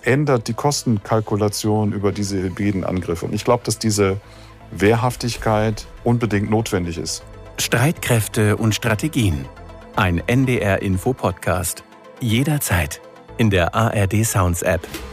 ändert die Kostenkalkulation über diese hybriden Angriffe. Und ich glaube, dass diese Wehrhaftigkeit unbedingt notwendig ist. Streitkräfte und Strategien. Ein NDR-Info-Podcast. Jederzeit in der ARD Sounds App.